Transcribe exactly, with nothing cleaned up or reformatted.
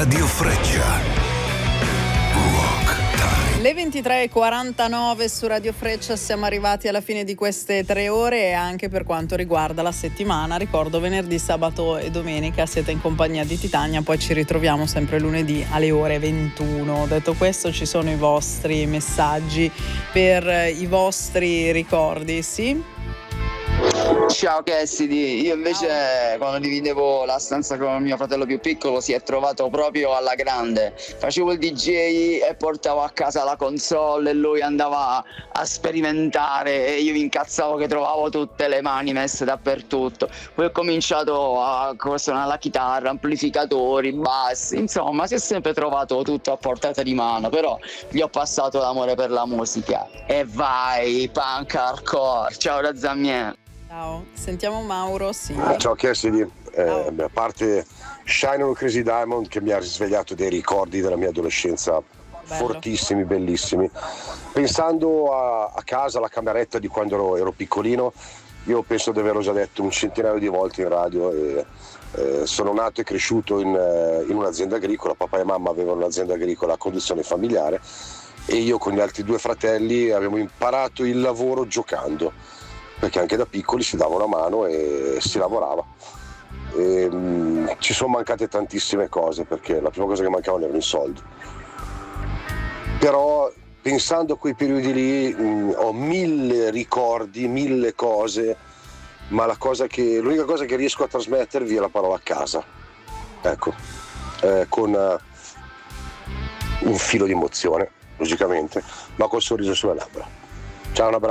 Radio Freccia. Le ventitré e quarantanove su Radio Freccia, siamo arrivati alla fine di queste tre ore e anche per quanto riguarda la settimana. Ricordo venerdì, sabato e domenica siete in compagnia di Titania, poi ci ritroviamo sempre lunedì alle ore ventuno. Detto questo, ci sono i vostri messaggi per i vostri ricordi, sì? Ciao Cassidy, io invece Ciao. Quando dividevo la stanza con mio fratello più piccolo si è trovato proprio alla grande. Facevo il D J e portavo a casa la console e lui andava a sperimentare e io mi incazzavo che trovavo tutte le mani messe dappertutto. Poi ho cominciato a suonare la chitarra, amplificatori, bassi, insomma si è sempre trovato tutto a portata di mano, però gli ho passato l'amore per la musica. E vai, punk hardcore, ciao da Zamien. Ciao, sentiamo Mauro, sì. Ciao Cassidy, eh, a parte Shine on Crazy Diamond che mi ha risvegliato dei ricordi della mia adolescenza Bello. fortissimi, bellissimi. Pensando a, a casa, alla cameretta di quando ero, ero piccolino, io penso di averlo già detto un centinaio di volte in radio. E, eh, sono nato e cresciuto in, in un'azienda agricola, papà e mamma avevano un'azienda agricola a conduzione familiare e io con gli altri due fratelli avevo imparato il lavoro giocando, perché anche da piccoli si dava una mano e si lavorava. E, mh, ci sono mancate tantissime cose, perché la prima cosa che mancavano erano i soldi. Però pensando a quei periodi lì mh, ho mille ricordi, mille cose, ma la cosa che, l'unica cosa che riesco a trasmettervi è la parola casa. Ecco, eh, con uh, un filo di emozione, logicamente, ma col sorriso sulle labbra. Ciao, un abbraccio.